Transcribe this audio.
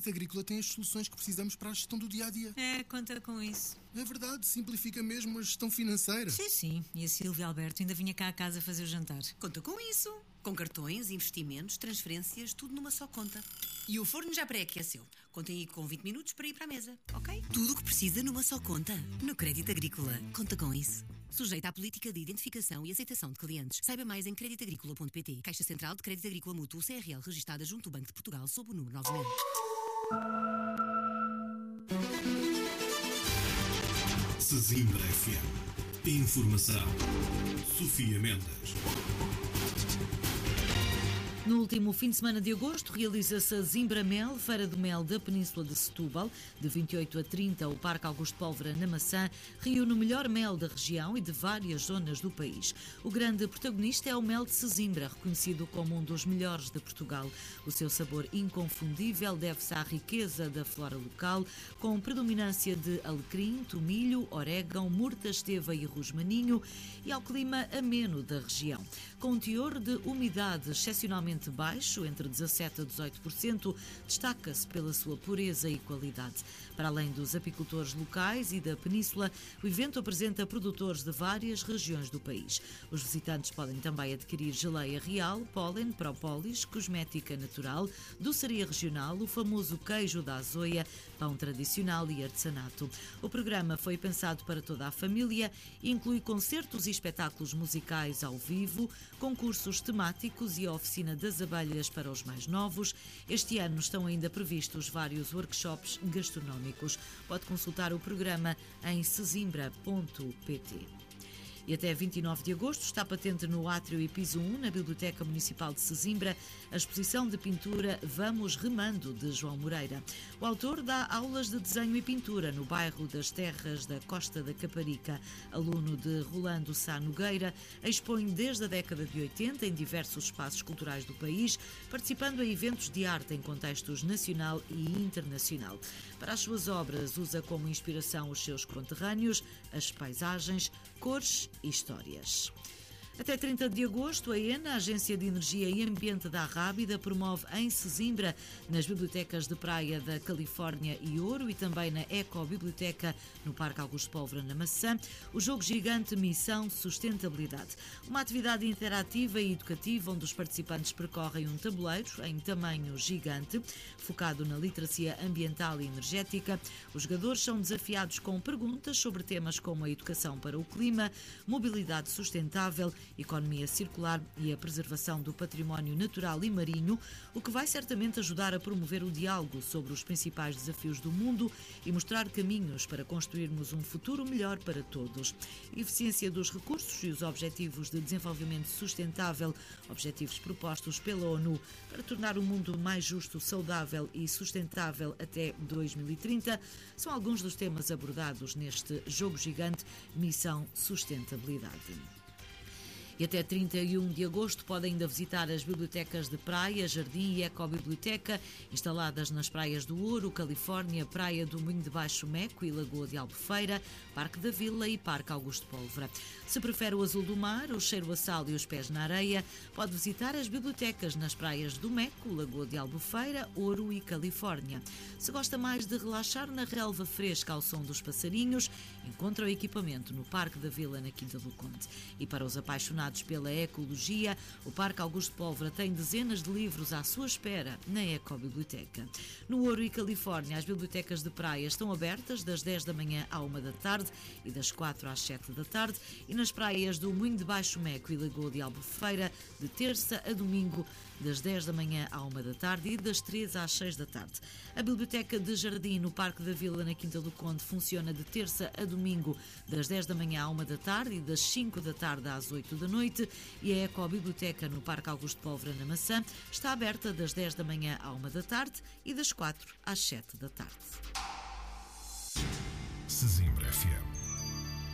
Crédito Agrícola tem as soluções que precisamos para a gestão do dia-a-dia. Conta com isso. É verdade, simplifica mesmo a gestão financeira. Sim. E a Silvia Alberto ainda vinha cá a casa fazer o jantar. Conta com isso. Com cartões, investimentos, transferências, tudo numa só conta. E o forno já pré-aqueceu. Contem aí com 20 minutos para ir para a mesa, ok? Tudo o que precisa numa só conta. No Crédito Agrícola. Conta com isso. Sujeita à política de identificação e aceitação de clientes. Saiba mais em creditagricola.pt. Caixa Central de Crédito Agrícola Mútuo CRL, registada junto ao Banco de Portugal, sob o número 9000. Sesimbra FM. Informação. Sofia Mendes. No último fim de semana de agosto, realiza-se a Zimbra Mel, Feira do Mel da Península de Setúbal. De 28 a 30, o Parque Augusto Pólvora, na Maçã, reúne o melhor mel da região e de várias zonas do país. O grande protagonista é o mel de Sesimbra, reconhecido como um dos melhores de Portugal. O seu sabor inconfundível deve-se à riqueza da flora local, com predominância de alecrim, tomilho, orégão, murta, esteva e rosmaninho, e ao clima ameno da região. Com um teor de umidade excepcionalmente baixo, entre 17% a 18%, destaca-se pela sua pureza e qualidade. Para além dos apicultores locais e da península, o evento apresenta produtores de várias regiões do país. Os visitantes podem também adquirir geleia real, pólen, própolis, cosmética natural, doçaria regional, o famoso queijo da Azoia, pão tradicional e artesanato. O programa foi pensado para toda a família e inclui concertos e espetáculos musicais ao vivo, concursos temáticos e a oficina das abelhas para os mais novos. Este ano estão ainda previstos vários workshops gastronómicos. Pode consultar o programa em sesimbra.pt. E até 29 de agosto está patente no Átrio e Piso 1, na Biblioteca Municipal de Sesimbra, a exposição de pintura Vamos Remando, de João Moreira. O autor dá aulas de desenho e pintura no bairro das Terras da Costa da Caparica. Aluno de Rolando Sá Nogueira, expõe desde a década de 80 em diversos espaços culturais do país, participando em eventos de arte em contextos nacional e internacional. Para as suas obras, usa como inspiração os seus conterrâneos, as paisagens, cores e histórias. Até 30 de agosto, a ENA, a Agência de Energia e Ambiente da Arrábida, promove em Sesimbra, nas bibliotecas de praia da Califórnia e Ouro e também na Ecobiblioteca no Parque Augusto Pólvora, na Maçã, o jogo gigante Missão Sustentabilidade. Uma atividade interativa e educativa onde os participantes percorrem um tabuleiro em tamanho gigante, focado na literacia ambiental e energética. Os jogadores são desafiados com perguntas sobre temas como a educação para o clima, mobilidade sustentável, economia circular e a preservação do património natural e marinho, o que vai certamente ajudar a promover o diálogo sobre os principais desafios do mundo e mostrar caminhos para construirmos um futuro melhor para todos. A eficiência dos recursos e os Objetivos de Desenvolvimento Sustentável, objetivos propostos pela ONU para tornar o mundo mais justo, saudável e sustentável até 2030, são alguns dos temas abordados neste jogo gigante Missão Sustentabilidade. E até 31 de agosto pode ainda visitar as bibliotecas de praia, jardim e ecobiblioteca, instaladas nas praias do Ouro, Califórnia, Praia do Moinho de Baixo Meco e Lagoa de Albufeira, Parque da Vila e Parque Augusto Pólvora. Se prefere o azul do mar, o cheiro a sal e os pés na areia, pode visitar as bibliotecas nas praias do Meco, Lagoa de Albufeira, Ouro e Califórnia. Se gosta mais de relaxar na relva fresca ao som dos passarinhos, encontra o equipamento no Parque da Vila, na Quinta do Conde. E para os apaixonados pela ecologia, o Parque Augusto Pólvora tem dezenas de livros à sua espera na Ecobiblioteca. No Ouro e Califórnia, as bibliotecas de praia estão abertas das 10 da manhã à 1 da tarde e das 4 às 7 da tarde, e nas praias do Moinho de Baixo Meco e Lagoa de Albufeira, de terça a domingo, das 10 da manhã à 1 da tarde e das 3 às 6 da tarde. A Biblioteca de Jardim no Parque da Vila, na Quinta do Conde, funciona de terça a domingo, das 10 da manhã à 1 da tarde e das 5 da tarde às 8 da noite, e a Ecobiblioteca no Parque Augusto Pólvora, na Maçã, está aberta das 10 da manhã à 1 da tarde e das 4 às 7 da tarde. Sesimbra FM.